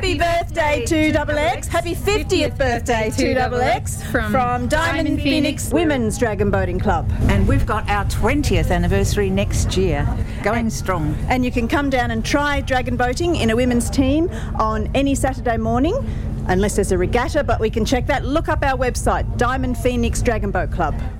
Happy birthday to XX. Happy 50th birthday to XX from Diamond Phoenix Women's Dragon Boating Club. And we've got our 20th anniversary next year, going strong. And you can come down and try dragon boating in a women's team on any Saturday morning, unless there's a regatta, but we can check that. Look up our website, Diamond Phoenix Dragon Boat Club.